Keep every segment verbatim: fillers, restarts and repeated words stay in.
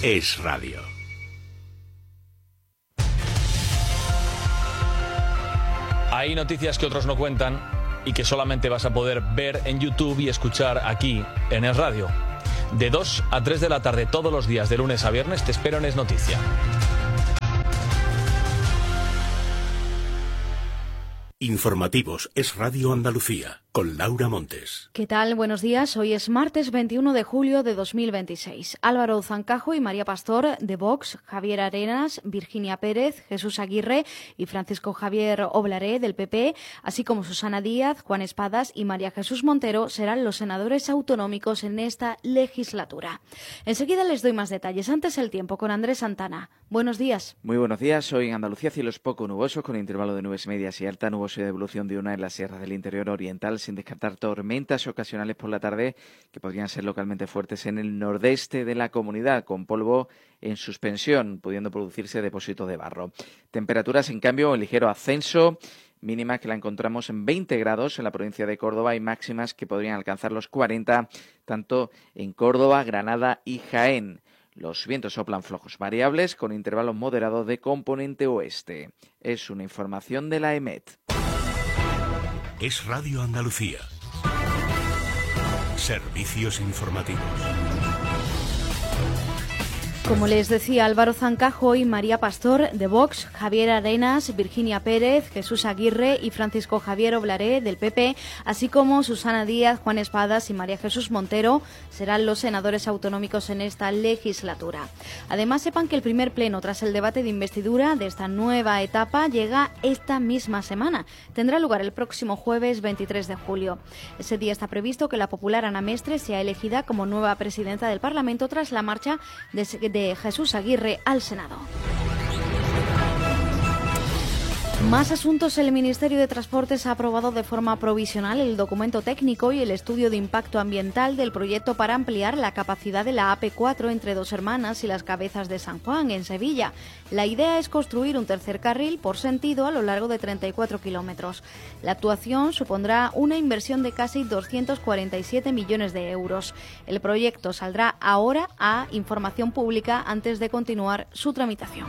es radio. Hay noticias que otros no cuentan y que solamente vas a poder ver en YouTube y escuchar aquí en Es Radio. De dos a tres de la tarde todos los días, de lunes a viernes, te espero en Es Noticia. Informativos Es Radio Andalucía, con Laura Montes. ¿Qué tal? Buenos días. Hoy es martes veintiuno de julio de dos mil veintiséis. Álvaro Zancajo y María Pastor, de Vox, Javier Arenas, Virginia Pérez, Jesús Aguirre y Francisco Javier Oblaré, del P P, así como Susana Díaz, Juan Espadas y María Jesús Montero, serán los senadores autonómicos en esta legislatura. Enseguida les doy más detalles. Antes el tiempo con Andrés Santana. Buenos días. Muy buenos días. Hoy en Andalucía cielos poco nubosos con intervalo de nubes medias y alta, nuboso de evolución de una en las sierras del interior oriental, sin descartar tormentas ocasionales por la tarde que podrían ser localmente fuertes en el nordeste de la comunidad, con polvo en suspensión, pudiendo producirse depósitos de barro. Temperaturas, en cambio, en ligero ascenso, mínimas que la encontramos en veinte grados en la provincia de Córdoba y máximas que podrían alcanzar los cuarenta, tanto en Córdoba, Granada y Jaén. Los vientos soplan flojos variables con intervalos moderados de componente oeste. Es una información de la EMET. Es Radio Andalucía. Servicios informativos. Como les decía, Álvaro Zancajo y María Pastor, de Vox, Javier Arenas, Virginia Pérez, Jesús Aguirre y Francisco Javier Oblaré, del P P, así como Susana Díaz, Juan Espadas y María Jesús Montero, serán los senadores autonómicos en esta legislatura. Además, sepan que el primer pleno tras el debate de investidura de esta nueva etapa llega esta misma semana. Tendrá lugar el próximo jueves veintitrés de julio. Ese día está previsto que la popular Ana Mestre sea elegida como nueva presidenta del Parlamento tras la marcha de de Jesús Aguirre al Senado. Más asuntos. El Ministerio de Transportes ha aprobado de forma provisional el documento técnico y el estudio de impacto ambiental del proyecto para ampliar la capacidad de la A P cuatro entre Dos Hermanas y Las Cabezas de San Juan, en Sevilla. La idea es construir un tercer carril por sentido a lo largo de treinta y cuatro kilómetros. La actuación supondrá una inversión de casi doscientos cuarenta y siete millones de euros. El proyecto saldrá ahora a información pública antes de continuar su tramitación.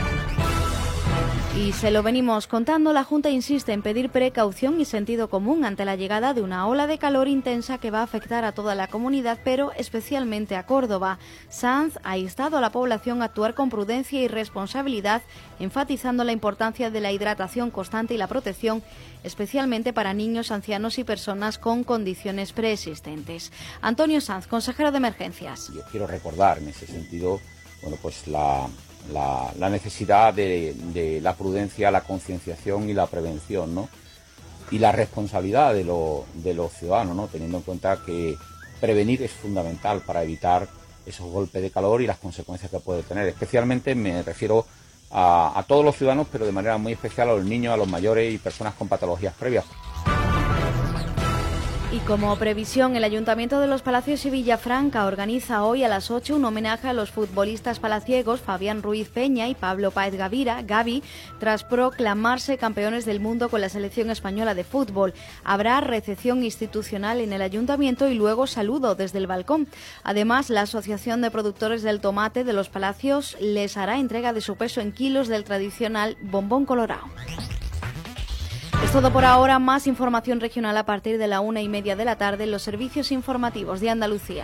Y se lo venimos contando, la Junta insiste en pedir precaución y sentido común ante la llegada de una ola de calor intensa que va a afectar a toda la comunidad, pero especialmente a Córdoba. Sanz ha instado a la población a actuar con prudencia y responsabilidad, enfatizando la importancia de la hidratación constante y la protección, especialmente para niños, ancianos y personas con condiciones preexistentes. Antonio Sanz, consejero de Emergencias. Yo quiero recordar en ese sentido, bueno, pues la... La, la necesidad de, de la prudencia, la concienciación y la prevención, ¿no? Y la responsabilidad de, lo, de los ciudadanos, ¿no? Teniendo en cuenta que prevenir es fundamental para evitar esos golpes de calor y las consecuencias que puede tener. Especialmente me refiero a, a todos los ciudadanos, pero de manera muy especial a los niños, a los mayores y personas con patologías previas. Y como previsión, el Ayuntamiento de Los Palacios y Villafranca organiza hoy a las ocho un homenaje a los futbolistas palaciegos Fabián Ruiz Peña y Pablo Páez Gavira, Gavi, tras proclamarse campeones del mundo con la selección española de fútbol. Habrá recepción institucional en el Ayuntamiento y luego saludo desde el balcón. Además, la Asociación de Productores del Tomate de Los Palacios les hará entrega de su peso en kilos del tradicional bombón colorado. Es todo por ahora. Más información regional a partir de la una y media de la tarde en los servicios informativos de Andalucía.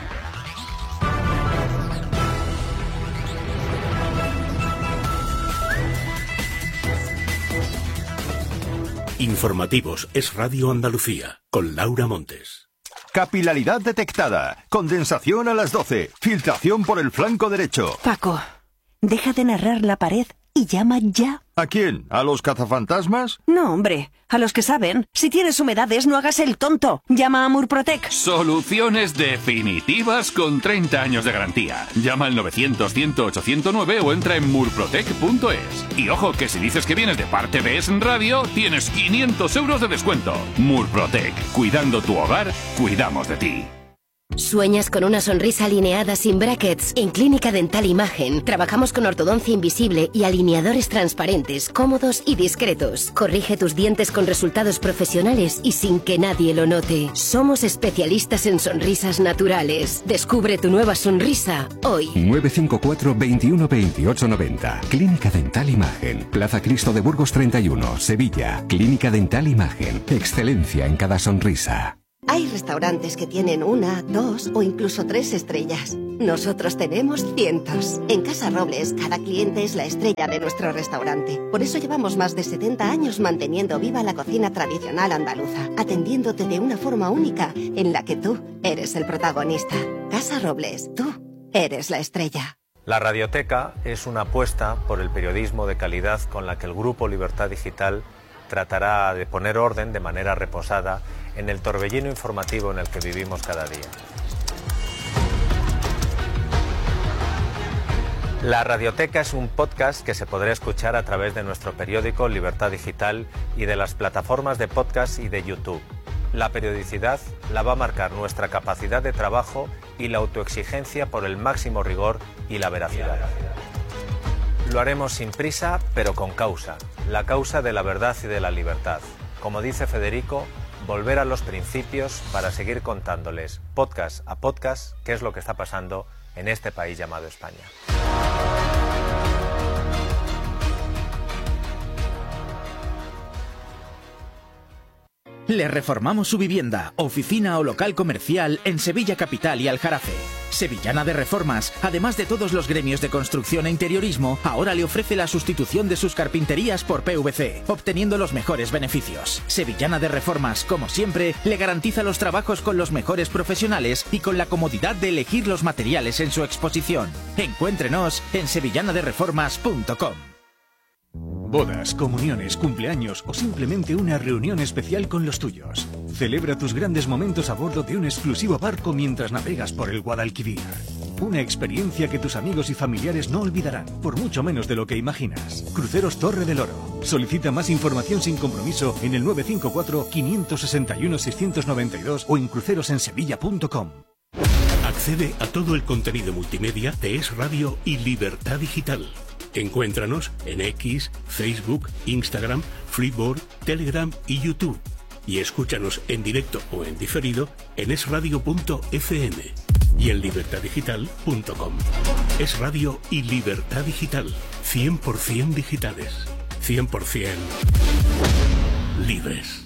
Informativos Es Radio Andalucía, con Laura Montes. Capilaridad detectada. Condensación a las doce. Filtración por el flanco derecho. Paco, deja de narrar la pared y llama ya. ¿A quién? ¿A los cazafantasmas? No, hombre, a los que saben. Si tienes humedades, no hagas el tonto. Llama a Murprotec. Soluciones definitivas con treinta años de garantía. Llama al novecientos, cien, ocho cero nueve o entra en murprotec punto es. Y ojo, que si dices que vienes de parte de Es Radio, tienes quinientos euros de descuento. Murprotec, cuidando tu hogar, cuidamos de ti. ¿Sueñas con una sonrisa alineada sin brackets? En Clínica Dental Imagen trabajamos con ortodoncia invisible y alineadores transparentes, cómodos y discretos. Corrige tus dientes con resultados profesionales y sin que nadie lo note. Somos especialistas en sonrisas naturales. Descubre tu nueva sonrisa hoy. nueve cinco cuatro, veintiuno, veintiocho, noventa. Clínica Dental Imagen. Plaza Cristo de Burgos treinta y uno, Sevilla. Clínica Dental Imagen. Excelencia en cada sonrisa. Hay restaurantes que tienen una, dos o incluso tres estrellas. Nosotros tenemos cientos. En Casa Robles, cada cliente es la estrella de nuestro restaurante. Por eso llevamos más de setenta años manteniendo viva la cocina tradicional andaluza, atendiéndote de una forma única en la que tú eres el protagonista. Casa Robles, tú eres la estrella. La Radioteca es una apuesta por el periodismo de calidad con la que el Grupo Libertad Digital tratará de poner orden de manera reposada en el torbellino informativo en el que vivimos cada día. La Radioteca es un podcast que se podrá escuchar a través de nuestro periódico Libertad Digital y de las plataformas de podcast y de YouTube. La periodicidad la va a marcar nuestra capacidad de trabajo y la autoexigencia por el máximo rigor y la veracidad. Lo haremos sin prisa, pero con causa, la causa de la verdad y de la libertad. Como dice Federico, volver a los principios para seguir contándoles, podcast a podcast, qué es lo que está pasando en este país llamado España. Le reformamos su vivienda, oficina o local comercial en Sevilla Capital y Aljarafe. Sevillana de Reformas, además de todos los gremios de construcción e interiorismo, ahora le ofrece la sustitución de sus carpinterías por P V C, obteniendo los mejores beneficios. Sevillana de Reformas, como siempre, le garantiza los trabajos con los mejores profesionales y con la comodidad de elegir los materiales en su exposición. Encuéntrenos en sevillana de reformas punto com. Bodas, comuniones, cumpleaños o simplemente una reunión especial con los tuyos. Celebra tus grandes momentos a bordo de un exclusivo barco mientras navegas por el Guadalquivir. Una experiencia que tus amigos y familiares no olvidarán, por mucho menos de lo que imaginas. Cruceros Torre del Oro. Solicita más información sin compromiso en el nueve cinco cuatro, cinco seis uno, seis nueve dos o en crucerosensevilla punto com. Accede a todo el contenido multimedia de Es Radio y Libertad Digital. Encuéntranos en X, Facebook, Instagram, Freeboard, Telegram y YouTube. Y escúchanos en directo o en diferido en es radio punto efe eme y en libertad digital punto com. Es Radio y Libertad Digital. cien por ciento digitales. cien por ciento libres.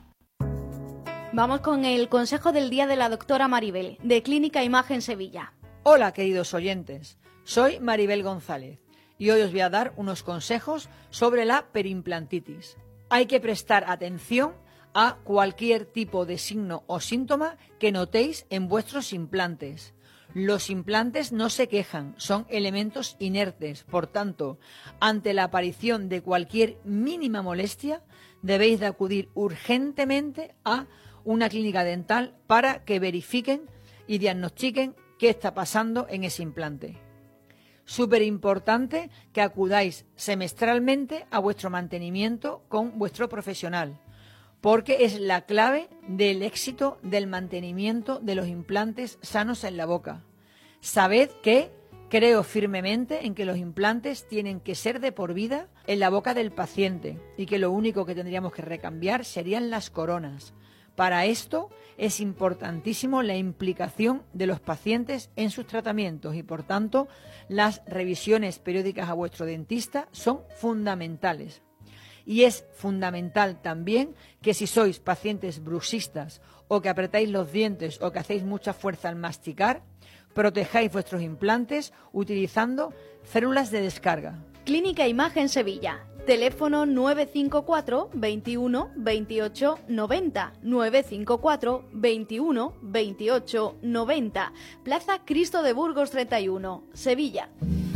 Vamos con el consejo del día de la doctora Maribel, de Clínica Imagen Sevilla. Hola, queridos oyentes. Soy Maribel González y hoy os voy a dar unos consejos sobre la periimplantitis. Hay que prestar atención a cualquier tipo de signo o síntoma que notéis en vuestros implantes. Los implantes no se quejan, son elementos inertes. Por tanto, ante la aparición de cualquier mínima molestia, debéis de acudir urgentemente a una clínica dental para que verifiquen y diagnostiquen qué está pasando en ese implante. Súper importante que acudáis semestralmente a vuestro mantenimiento con vuestro profesional, porque es la clave del éxito del mantenimiento de los implantes sanos en la boca. Sabed que creo firmemente en que los implantes tienen que ser de por vida en la boca del paciente y que lo único que tendríamos que recambiar serían las coronas. Para esto es importantísimo la implicación de los pacientes en sus tratamientos y, por tanto, las revisiones periódicas a vuestro dentista son fundamentales. Y es fundamental también que si sois pacientes bruxistas o que apretáis los dientes o que hacéis mucha fuerza al masticar, protejáis vuestros implantes utilizando células de descarga. Clínica Imagen Sevilla. Teléfono nueve cinco cuatro, veintiuno, veintiocho, noventa, nueve cinco cuatro, veintiuno, veintiocho, noventa. Plaza Cristo de Burgos treinta y uno, Sevilla.